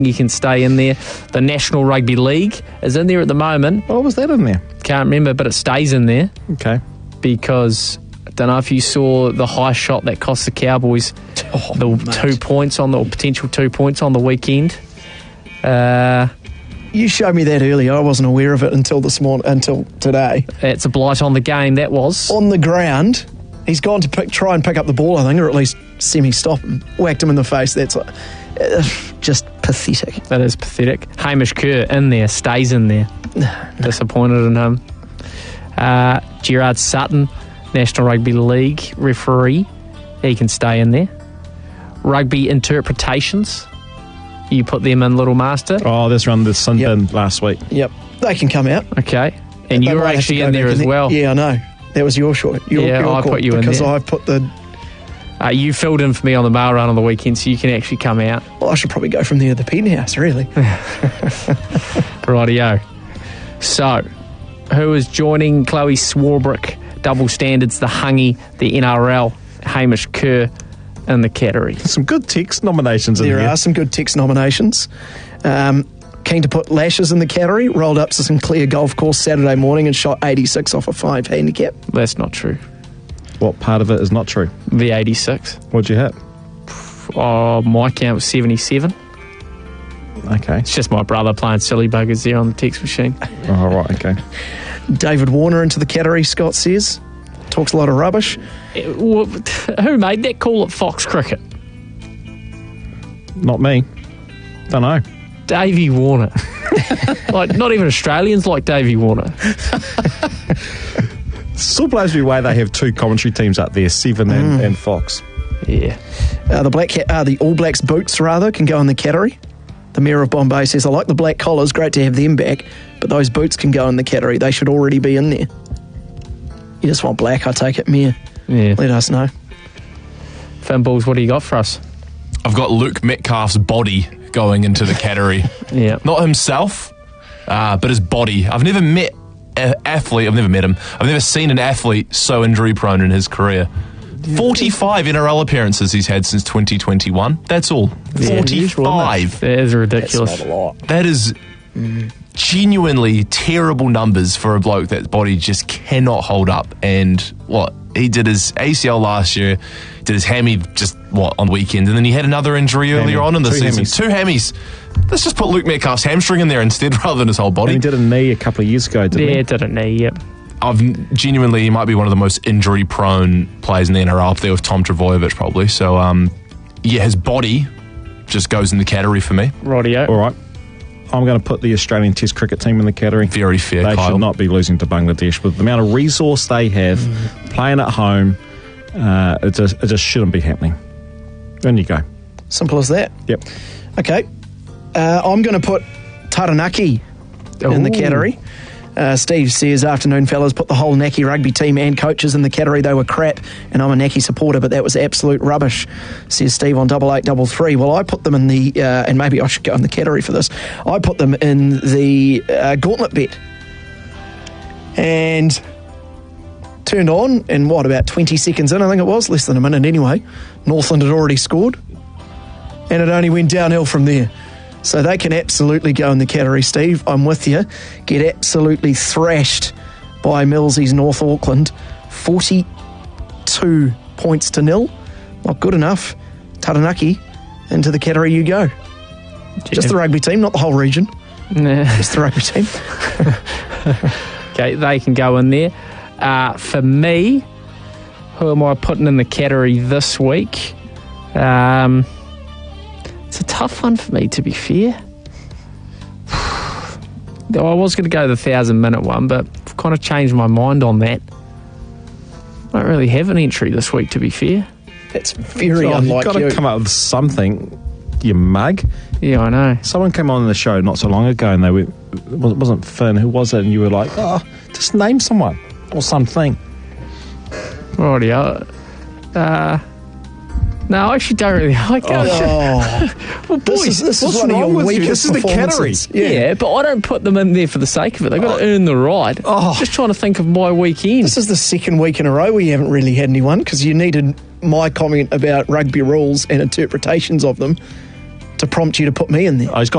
You can stay in there. The National Rugby League is in there at the moment. What was that in there? Can't remember, but it stays in there Okay. because I don't know if you saw the high shot that cost the Cowboys the 2 points on the or potential 2 points on the weekend. You showed me that earlier. I wasn't aware of it until this morning, until today. It's a blight on the game. That was On the ground, he's gone to try and pick up the ball, I think, or at least semi-stop him. Whacked him in the face. That's just pathetic. That is pathetic. Hamish Kerr in there, stays in there. Disappointed in him. Gerard Sutton, National Rugby League referee. He can stay in there. Rugby interpretations. You put them in, Little Master. Oh, this run the sin bin last week. Yep. They can come out. Okay. And They you're might have to actually go in there back as well. Yeah, I know. That was your short. Your I call, put you in because there. I put the... You filled in for me on the mail run on the weekend, so you can actually come out. Well, I should probably go from there to the penthouse, really. Rightio. So, who is joining Chloe Swarbrick, Double Standards, the Hungy, the NRL, Hamish Kerr in the category? Some good text nominations in There here. are some good text nominations. Keen to put Lashes in the category. Rolled up to Sinclair Golf Course Saturday morning and shot 86 off a 5 handicap. That's not true. What part of it is not true? The 86. What'd you hit? Oh, my count was 77. Okay. It's just my brother playing silly buggers there on the text machine. Oh, right, okay. David Warner into the category, Scott says. Talks a lot of rubbish. Who made that call at Fox Cricket? Not me. Don't know. Davey Warner. Like, not even Australians like Davey Warner. Still blows me away they have two commentary teams up there, Seven and Fox. Yeah. The All Blacks boots, rather, can go in the category. The Mayor of Bombay says, I like the black collars, great to have them back, but those boots can go in the category. They should already be in there. You just want black, I take it, Mayor. Yeah. Let us know. Finn Balls, what do you got for us? I've got Luke Metcalf's body going into the category. Yeah. Not himself, but his body. I've never met an athlete. I've never met him. I've never seen an athlete so injury prone in his career. 45 NRL appearances he's had since 2021. That's all. 45. That is ridiculous. That's not a lot. That is genuinely terrible numbers for a bloke that body just cannot hold up. And what? He did his ACL last year, did his hammy on the weekend, and then he had another injury earlier on in the season. Hammies. Two hammies. Let's just put Luke Metcalf's hamstring in there instead rather than his whole body. And he did a knee a couple of years ago, didn't he? Yeah, did a knee, yep. He might be one of the most injury-prone players in the NRL up there with Tom Trbojevic probably. So, his body just goes in the category for me. Rightio. All right. I'm going to put the Australian Test cricket team in the category. Very fair, They Kyle. should not be losing to Bangladesh. With the amount of resource they have, playing at home, it just shouldn't be happening. In you go. Simple as that. Yep. Okay. I'm going to put Taranaki in the Ooh. category. Steve says, afternoon fellas, put the whole Naki rugby team and coaches in the category. They were crap, and I'm a Naki supporter, but that was absolute rubbish, says Steve on 8833. Well, I put them in the, and maybe I should go in the category for this, I put them in the gauntlet bet. And turned on, and about 20 seconds in, I think it was, less than a minute anyway, Northland had already scored, and it only went downhill from there. So they can absolutely go in the category, Steve. I'm with you. Get absolutely thrashed by Millsies North Auckland. 42 points to 0. Not good enough. Taranaki, into the category you go. Just the rugby team, not the whole region. Nah. Just the rugby team. Okay, they can go in there. For me, who am I putting in the category this week? It's a tough one for me, to be fair. I was going to go the 1,000-minute one, but I've kind of changed my mind on that. I don't really have an entry this week, to be fair. That's very You've unlike got you. to come up with something, you mug. Yeah, I know. Someone came on the show not so long ago, and it wasn't Finn. Who was it? And you were like, oh, just name someone or something. Rightio. No, I actually don't really like it. Well, boys, This is what's one of wrong your with you? weakest This is the category. performances. yeah, but I don't put them in there for the sake of it. They've got to earn the right. Just trying to think of my weekend. This is the second week in a row where you haven't really had anyone, because you needed my comment about rugby rules and interpretations of them to prompt you to put me in there. He's got